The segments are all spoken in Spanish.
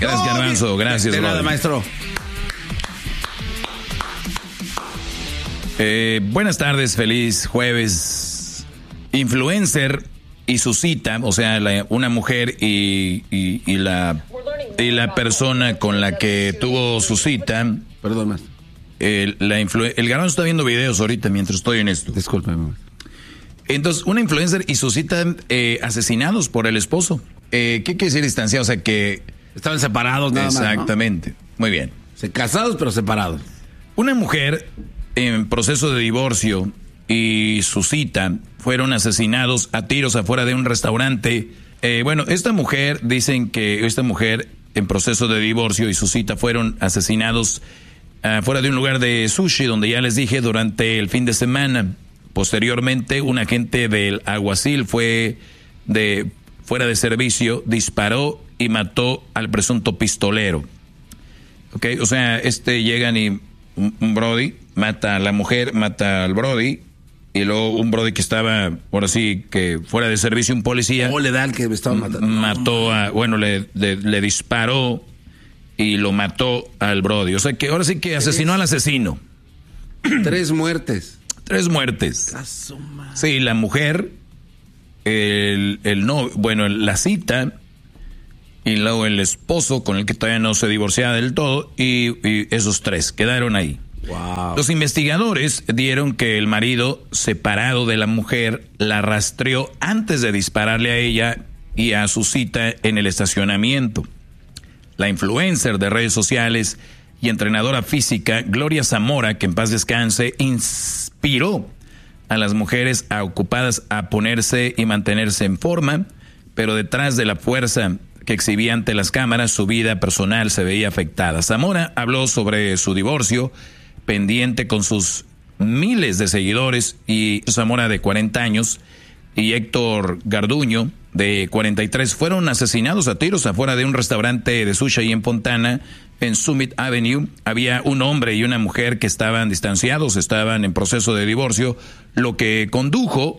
Gracias, Garbanzo. Gracias, de nada, maestro. Buenas tardes, feliz jueves. Influencer y su cita, o sea, una mujer y la persona con la que tuvo su cita. Perdón, más. El Garbanzo está viendo videos ahorita mientras estoy en esto. Discúlpeme. Entonces, una influencer y su cita asesinados por el esposo. ¿Qué quiere decir distanciados? O sea, que... Estaban separados nada más, exactamente. ¿No? Muy bien. Casados pero separados. Una mujer en proceso de divorcio y su cita fueron asesinados a tiros afuera de un restaurante. Esta mujer, dicen que esta mujer en proceso de divorcio y su cita fueron asesinados fuera de un lugar de sushi, donde ya les dije, durante el fin de semana. Posteriormente, un agente del alguacil fuera de servicio, disparó y mató al presunto pistolero. Okay, o sea, llegan y un brody mata a la mujer, mata al brody, y luego un brody que estaba, ahora sí, que fuera de servicio, un policía. ¿Cómo le da al que me estaba matando? Mató le disparó y lo mató al brody. O sea que ahora sí que asesinó al asesino. 3 muertes. 3 muertes. Sí, la mujer, la cita, y luego el esposo con el que todavía no se divorciaba del todo, y esos 3 quedaron ahí. Wow. Los investigadores dieron que el marido, separado de la mujer, la rastreó antes de dispararle a ella y a su cita en el estacionamiento. La influencer de redes sociales y entrenadora física Gloria Zamora, que en paz descanse, inspiró a las mujeres ocupadas a ponerse y mantenerse en forma, pero detrás de la fuerza que exhibía ante las cámaras, su vida personal se veía afectada. Zamora habló sobre su divorcio pendiente con sus miles de seguidores, y Zamora, de 40 años, y Héctor Garduño, de 43, fueron asesinados a tiros afuera de un restaurante de sushi ahí en Fontana, en Summit Avenue. Había un hombre y una mujer que estaban distanciados, estaban en proceso de divorcio, lo que condujo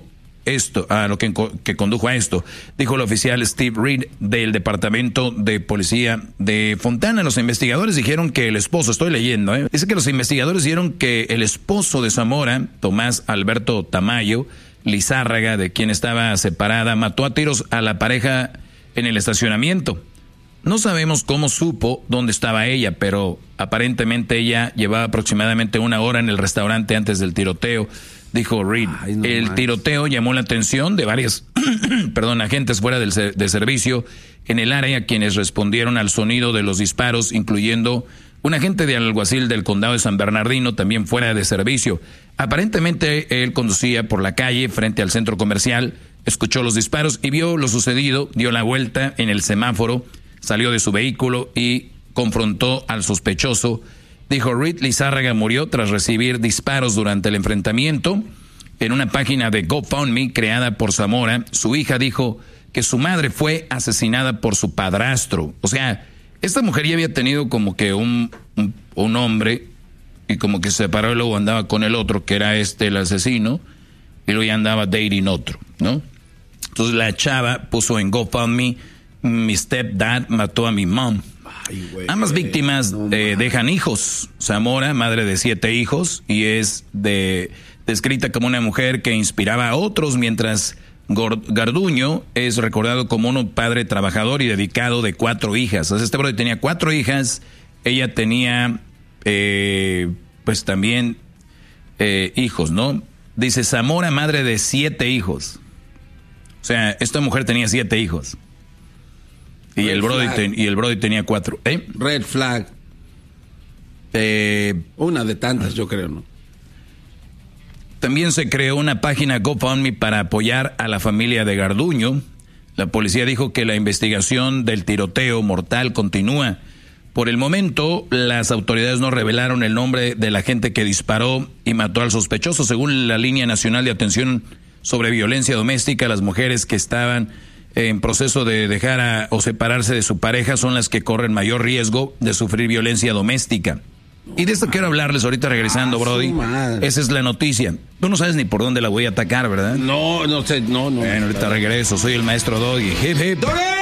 condujo a esto, dijo el oficial Steve Reed del Departamento de Policía de Fontana. Los investigadores dijeron que el esposo, estoy leyendo, dice que los investigadores dijeron que el esposo de Zamora, Tomás Alberto Tamayo Lizárraga, de quien estaba separada, mató a tiros a la pareja en el estacionamiento. No sabemos cómo supo dónde estaba ella, pero aparentemente ella llevaba aproximadamente 1 hora en el restaurante antes del tiroteo, dijo Reed. El tiroteo llamó la atención de varios agentes fuera de servicio en el área, quienes respondieron al sonido de los disparos, incluyendo un agente de alguacil del condado de San Bernardino, también fuera de servicio. Aparentemente él conducía por la calle frente al centro comercial, escuchó los disparos y vio lo sucedido, dio la vuelta en el semáforo, salió de su vehículo y confrontó al sospechoso. Dijo Reed, Lizárraga murió tras recibir disparos durante el enfrentamiento. En una página de GoFundMe creada por Zamora, su hija dijo que su madre fue asesinada por su padrastro. O sea, esta mujer ya había tenido como que un hombre, y como que se separó y luego andaba con el otro, que era el asesino, y luego ya andaba dating otro, ¿no? Entonces la chava puso en GoFundMe, mi stepdad mató a mi mom. Ay, güey, ambas víctimas dejan hijos. Zamora, madre de 7 hijos, y es descrita como una mujer que inspiraba a otros, mientras Garduño es recordado como un padre trabajador y dedicado de 4 hijas. O sea, este brother tenía 4 hijas, ella tenía pues también hijos, ¿no? Dice Zamora, madre de 7 hijos. O sea, esta mujer tenía 7 hijos. Y el brody tenía 4. Red flag. Una de tantas, yo creo, ¿no? También se creó una página GoFundMe para apoyar a la familia de Garduño. La policía dijo que la investigación del tiroteo mortal continúa. Por el momento, las autoridades no revelaron el nombre de la gente que disparó y mató al sospechoso. Según la Línea Nacional de Atención sobre Violencia Doméstica, las mujeres que estaban en proceso de dejar o separarse de su pareja son las que corren mayor riesgo de sufrir violencia doméstica. Y de esto quiero hablarles ahorita regresando, Brody. Esa es la noticia. Tú no sabes ni por dónde la voy a atacar, ¿verdad? No sé, no. Bueno, ahorita regreso. Soy el maestro Doggy. Hip, hip. ¡Doggy!